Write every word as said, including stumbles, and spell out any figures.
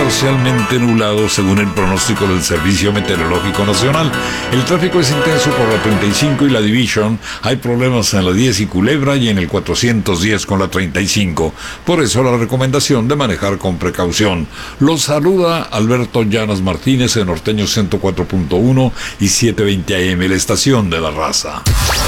parcialmente nublado según el pronóstico del Servicio Meteorológico Nacional. El tráfico es intenso por la treinta y cinco y la Division. Hay problemas en la diez y Culebra y en el cuatrocientos diez con la treinta y cinco. Por eso la recomendación de manejar con precaución. Los saluda Alberto Llanas Martínez en Norteño ciento cuatro punto uno y setecientos veinte A M, la estación de la raza.